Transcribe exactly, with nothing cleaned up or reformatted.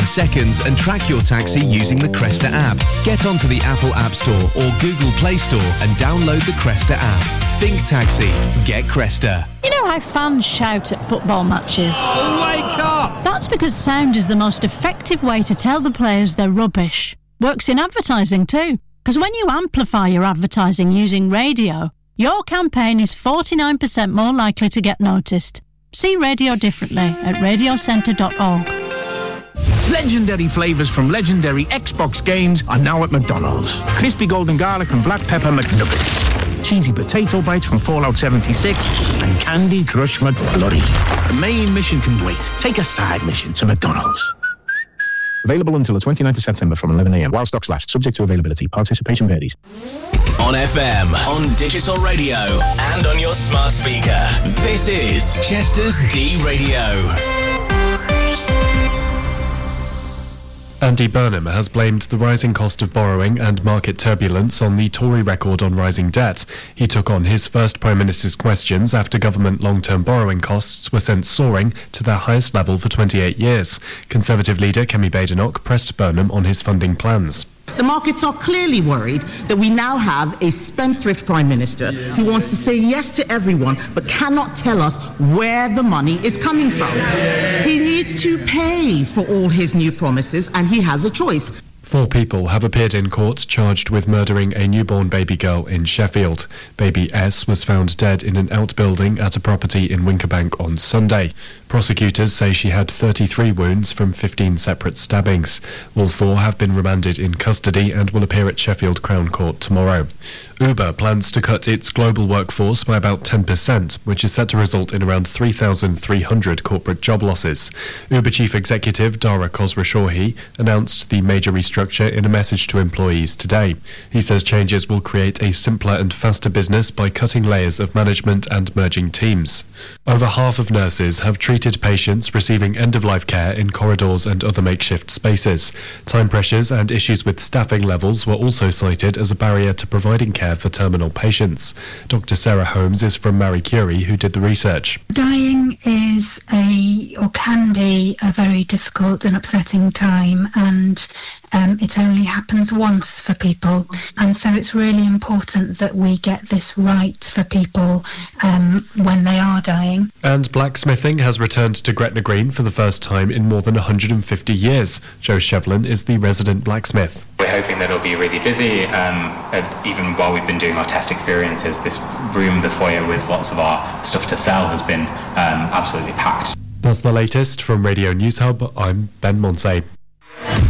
seconds and track your taxi using the Cresta app. Get onto the Apple App Store or Google Play Store and download the Cresta app. Think taxi. Get Cresta. You know how fans shout at football matches? Wake up! That's because sound is the most effective way to tell the players they're rubbish. Works in advertising too. Because when you amplify your advertising using radio, your campaign is forty-nine percent more likely to get noticed. See radio differently at radio centre dot org. Legendary flavours from legendary Xbox games are now at McDonald's. Crispy golden garlic and black pepper McNuggets. Cheesy potato bites from Fallout seventy-six. And Candy Crush McFlurry. The main mission can wait. Take a side mission to McDonald's. Available until the twenty-ninth of September from eleven a.m. while stocks last. Subject to availability. Participation varies. On F M, on digital radio, and on your smart speaker. This is Chester's D Radio. Andy Burnham has blamed the rising cost of borrowing and market turbulence on the Tory record on rising debt. He took on his first Prime Minister's questions after government long-term borrowing costs were sent soaring to their highest level for twenty-eight years. Conservative leader Kemi Badenoch pressed Burnham on his funding plans. The markets are clearly worried that we now have a spendthrift Prime Minister who wants to say yes to everyone but cannot tell us where the money is coming from. He needs to pay for all his new promises, and he has a choice. Four people have appeared in court charged with murdering a newborn baby girl in Sheffield. Baby S was found dead in an outbuilding at a property in Winkerbank on Sunday. Prosecutors say she had thirty-three wounds from fifteen separate stabbings. All four have been remanded in custody and will appear at Sheffield Crown Court tomorrow. Uber plans to cut its global workforce by about ten percent, which is set to result in around three thousand three hundred corporate job losses. Uber Chief Executive Dara Khosrowshahi announced the major restructure in a message to employees today. He says changes will create a simpler and faster business by cutting layers of management and merging teams. Over half of nurses have treated patients receiving end-of-life care in corridors and other makeshift spaces. Time pressures and issues with staffing levels were also cited as a barrier to providing care for terminal patients. Doctor Sarah Holmes is from Marie Curie, who did the research. Dying is a, or can be, a very difficult and upsetting time, and um, it only happens once for people. And so it's really important that we get this right for people um, when they are dying. And blacksmithing has returned to Gretna Green for the first time in more than one hundred fifty years. Joe Shevlin is the resident blacksmith. We're hoping that it'll be really busy, um, even while we've been doing our test experiences. This room, the foyer with lots of our stuff to sell, has been um, absolutely packed. That's the latest from Radio News Hub. I'm Ben Monsey.